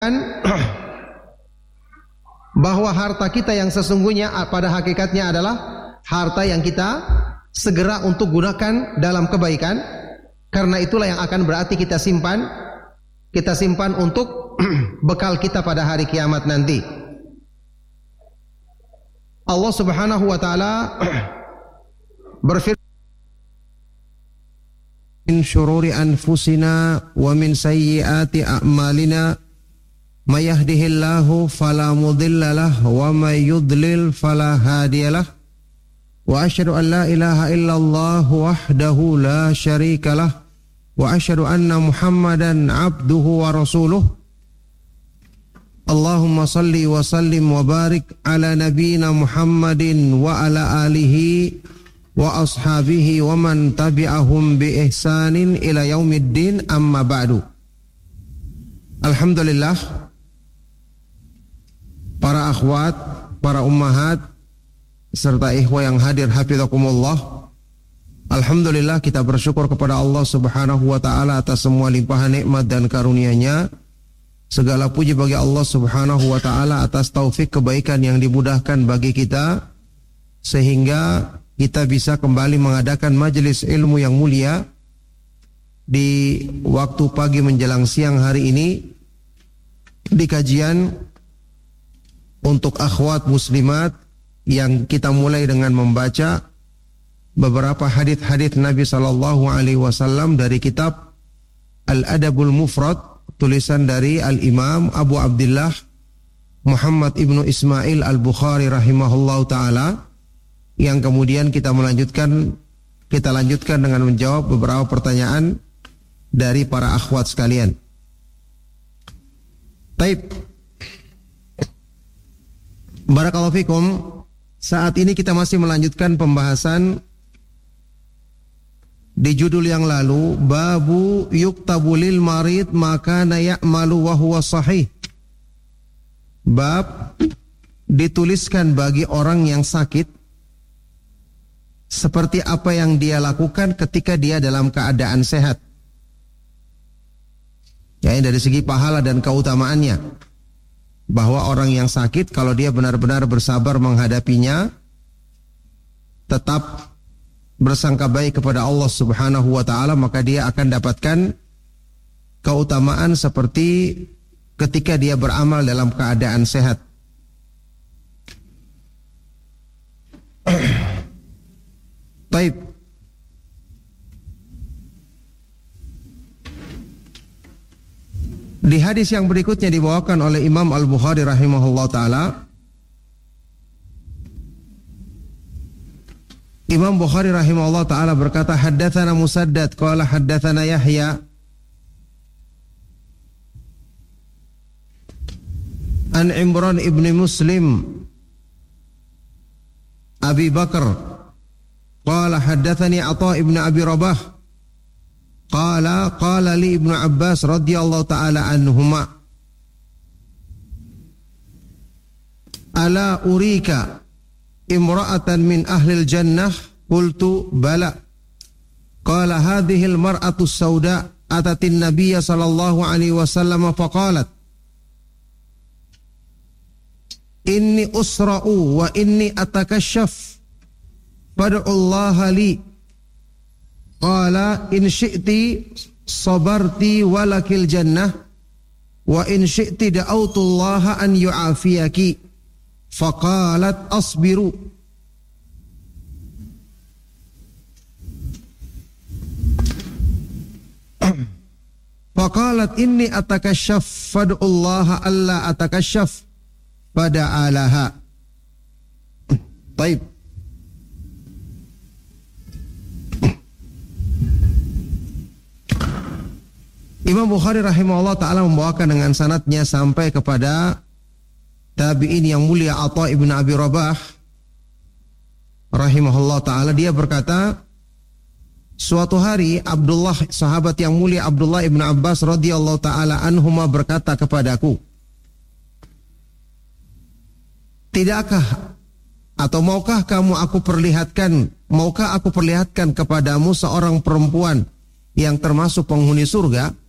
bahwa harta kita yang sesungguhnya pada hakikatnya adalah harta yang kita segera untuk gunakan dalam kebaikan, karena itulah yang akan berarti kita simpan untuk bekal kita pada hari kiamat nanti. Allah Subhanahu wa taala berfirman, min syururi anfusina wa min sayyiati a'malina may yahdihillahu fala mudhillalah wa may yudlil fala hadiyalah wa asyhadu an la ilaha illallah wahdahu la syarikalah wa asyhadu anna Muhammadan abduhu wa rasuluh. Allahumma salli wa sallim wa barik ala nabiyyina Muhammadin wa ala alihi wa ashabihi wa man tabi'ahum bi ihsanin ila yaumiddin, amma ba'du. Alhamdulillah, para akhwat, para ummahat, serta ikhwah yang hadir hafizakumullah. Alhamdulillah, kita bersyukur kepada Allah Subhanahu wa taala atas semua limpahan nikmat dan karunia-Nya. Segala puji bagi Allah Subhanahu wa taala atas taufik kebaikan yang dimudahkan bagi kita sehingga kita bisa kembali mengadakan majelis ilmu yang mulia di waktu pagi menjelang siang hari ini di kajian untuk akhwat muslimat yang kita mulai dengan membaca beberapa hadits Nabi sallallahu alaihi wasallam dari kitab Al-Adabul Mufrad, tulisan dari Al-Imam Abu Abdullah Muhammad ibnu Ismail Al-Bukhari rahimahullahu taala, yang kemudian kita lanjutkan dengan menjawab beberapa pertanyaan dari para akhwat sekalian. Taib. Barakallahu fikum. Saat ini kita masih melanjutkan pembahasan di judul yang lalu, babu yuktabu lil marid maka ya'malu wa huwa sahih. Bab dituliskan bagi orang yang sakit seperti apa yang dia lakukan ketika dia dalam keadaan sehat. Ya, dari segi pahala dan keutamaannya, bahwa orang yang sakit kalau dia benar-benar bersabar menghadapinya, tetap bersangka baik kepada Allah Subhanahu wa taala, maka dia akan dapatkan keutamaan seperti ketika dia beramal dalam keadaan sehat. Baik. Di hadis yang berikutnya dibawakan oleh Imam Al-Bukhari rahimahullah ta'ala, Imam Bukhari rahimahullah ta'ala berkata, haddatsana Musaddad qala haddatsana Yahya an Imran ibn Muslim Abi Bakar qala haddatsani Atha ibn Abi Rabah qala li Ibnu Abbas radhiyallahu ta'ala anhuma ala urika imra'atan min ahlil jannah, qultu bala, qala hadhil mar'atu sauda atatin nabiyya sallallahu alaihi wasallam faqalat inni usra'u wa inni atakashaf fad'ullaha li, qala in syi'ti sabarti walakil jannah wa in syi'ti da'autullaha an yu'afiyaki, faqalat asbiru. Faqalat inni atakashaf fad'ullaha alla atakashaf fada'alaha. Baik. Imam Bukhari rahimahullah ta'ala membawakan dengan sanadnya sampai kepada tabi'in yang mulia Atha ibn Abi Rabah rahimahullah ta'ala. Dia berkata, suatu hari Abdullah, sahabat yang mulia Abdullah ibn Abbas radhiyallahu ta'ala anhuma berkata kepadaku, tidakkah atau maukah aku perlihatkan kepadamu seorang perempuan yang termasuk penghuni surga?